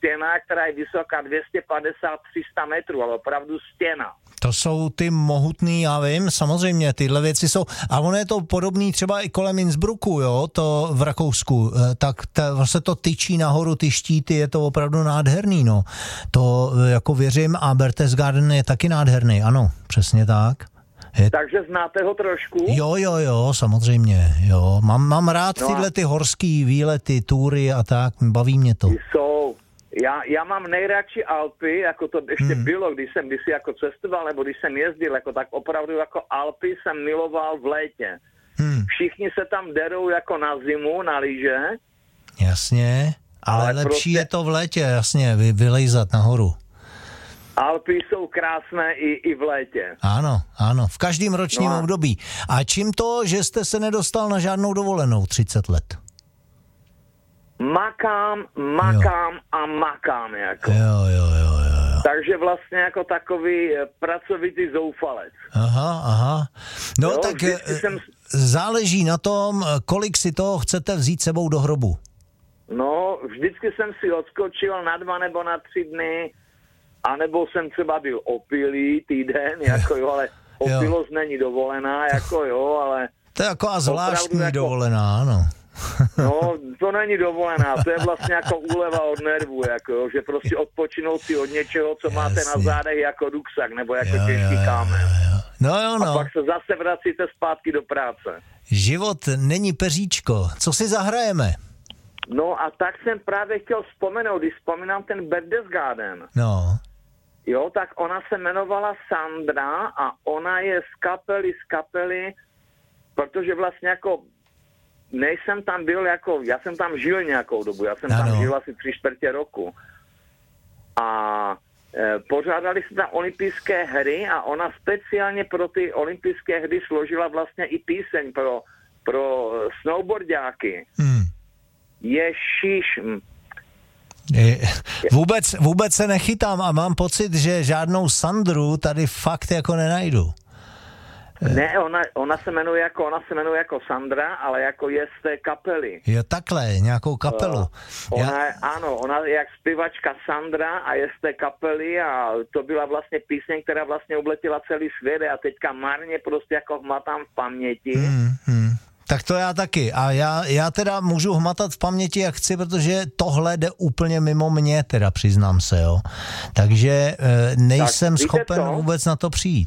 stěna, která je vysoká 250-300 metrů, ale opravdu stěna. To jsou ty mohutný, já vím, samozřejmě, tyhle věci jsou, a ono je to podobný třeba i kolem Innsbrucku, jo, to v Rakousku, tak vlastně to tyčí nahoru ty štíty, je to opravdu nádherný, no. To jako věřím a Berchtesgaden je taky nádherný, ano, přesně tak. Takže znáte ho trošku? Jo, samozřejmě, jo. Mám rád tyhle ty horský výlety, túry a tak, baví mě to. Jsou. Já mám nejradši Alpy, jako to ještě bylo, když jsem kdysi jako cestoval, nebo když jsem jezdil, jako tak opravdu jako Alpy jsem miloval v létě. Všichni se tam derou jako na zimu, na lyže. Jasně, ale lepší prostě je to v létě, jasně, vylejzat nahoru. Alpy jsou krásné i v létě. Ano, v každém ročním období. A čím to, že jste se nedostal na žádnou dovolenou 30 let? Makám jako. Jo. Takže vlastně jako takový pracovitý zoufalec. Aha. No jo, tak záleží na tom, kolik si toho chcete vzít sebou do hrobu. No, vždycky jsem si odskočil na 2 nebo na 3 dny, anebo jsem třeba byl opilý týden, jako jo, ale opilost není dovolená, jako jo, ale... To je jako a zvláštní jako dovolená, ano. No, to není dovolená, to je vlastně jako úleva od nervu, jako jo, že prostě odpočinout si od něčeho, co máte na zádech jako ruksak, nebo jako těžký kámen. No. A pak se zase vracíte zpátky do práce. Život není peříčko, co si zahrajeme? No a tak jsem právě chtěl vzpomenout, když vzpomínám ten Berchtesgaden. No. Jo, tak ona se jmenovala Sandra a ona je z kapely, protože vlastně jako než jsem tam byl, jako, já jsem tam žil nějakou dobu, já jsem tam žil asi 3/4 roku. A pořádali se tam olympijské hry a ona speciálně pro ty olympijské hry složila vlastně i píseň pro snowboardáky. Ježiš. Vůbec se nechytám a mám pocit, že žádnou Sandru tady fakt jako nenajdu. Ne, ona se jmenuje jako Sandra, ale jako je z té kapely. Jo, takhle, nějakou kapelu. Ona je jak zpěvačka Sandra a je z té kapely a to byla vlastně píseň, která vlastně obletěla celý svět a teďka marně prostě jako hmatám v paměti. Tak to já taky. A já teda můžu hmatat v paměti, jak chci, protože tohle jde úplně mimo mě, teda přiznám se, jo. Takže nejsem schopen vůbec na to přijít.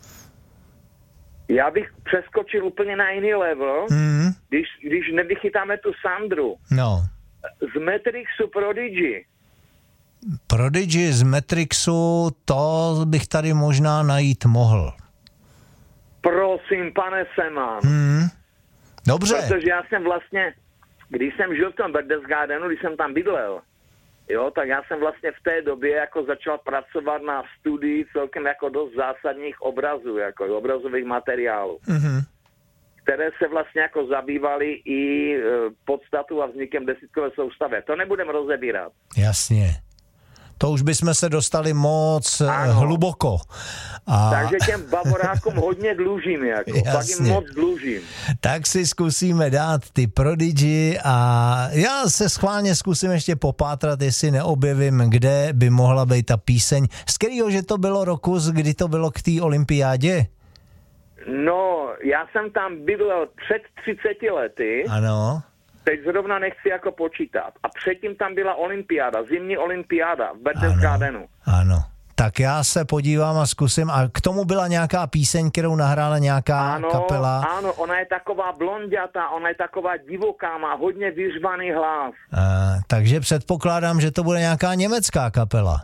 Já bych přeskočil úplně na jiný level, když nevychytáme tu Sandru. No. Z Matrixu Prodigy. Prodigy z Matrixu, to bych tady možná najít mohl. Prosím, pane Seman. Dobře. Protože já jsem vlastně, když jsem žil v tom Berchtesgadenu, když jsem tam bydlel, jo, tak já jsem vlastně v té době jako začal pracovat na studii celkem jako dost zásadních obrazů, jako obrazových materiálů, které se vlastně jako zabývaly i podstatou a vznikem desítkové soustavy. To nebudem rozebírat. Jasně. To už bychom se dostali moc hluboko. Takže těm bavorákům hodně dlužím, jako. Pak jim moc dlužím. Tak si zkusíme dát ty Prodigy a já se schválně zkusím ještě popátrat, jestli neobjevím, kde by mohla být ta píseň. Z kterého, že to bylo roku, kdy to bylo k té olympiádě? No, já jsem tam bydlel před 30 lety. Ano. Teď zrovna nechci jako počítat. A předtím tam byla olympiáda, zimní olympiáda v Berchtesgadenu. Ano. Tak já se podívám a zkusím. A k tomu byla nějaká píseň, kterou nahrála nějaká kapela? Ano, ona je taková blondětá, ona je taková divoká, má hodně vyřvaný hlas. Takže předpokládám, že to bude nějaká německá kapela.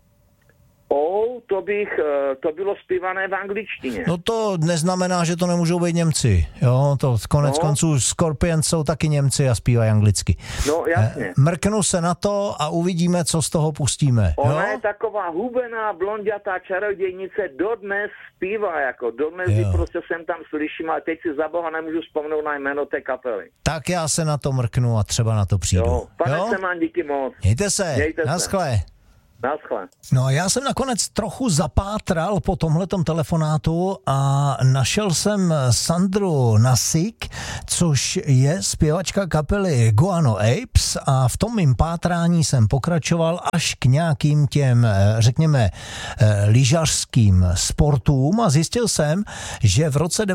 To bylo zpívané v angličtině. No to neznamená, že to nemůžou být Němci. Jo, to konec konců Scorpions jsou taky Němci a zpívají anglicky. No jasně. Mrknu se na to a uvidíme, co z toho pustíme. Ona je taková hubená, blondětá čarodějnice, dodnes zpívá, jako dodnes ji prostě jsem tam slyším, ale teď si za boha nemůžu vzpomenout na jméno té kapely. Tak já se na to mrknu a třeba na to přijdu. Jo, pane Seman, díky moc. Mějte se, naschle. Naschle. No a já jsem nakonec trochu zapátral po tomhletom telefonátu a našel jsem Sandru Nasik, což je zpěvačka kapely Guano Apes, a v tom mým pátrání jsem pokračoval až k nějakým těm, řekněme, lyžařským sportům a zjistil jsem, že v roce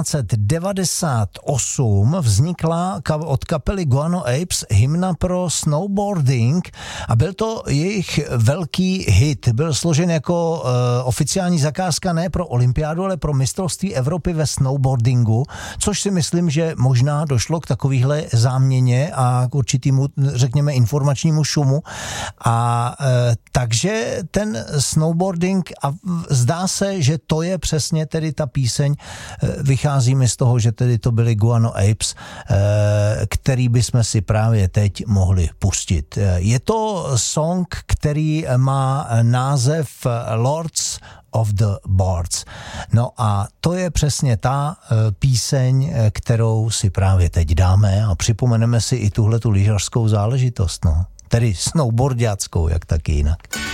1998 vznikla od kapely Guano Apes hymna pro snowboarding a byl to jejich velký hit. Byl složen jako oficiální zakázka ne pro olympiádu, ale pro mistrovství Evropy ve snowboardingu, což si myslím, že možná došlo k takovýhle záměně a k určitýmu, řekněme, informačnímu šumu. A takže ten snowboarding, a zdá se, že to je přesně tedy ta píseň, vychází mi z toho, že tedy to byly Guano Apes, který bychom si právě teď mohli pustit. Je to song, který má název Lords of the Boards. No a to je přesně ta píseň, kterou si právě teď dáme a připomeneme si i tuhletu lyžařskou záležitost, no. Tedy snowboardiáckou, jak taky jinak.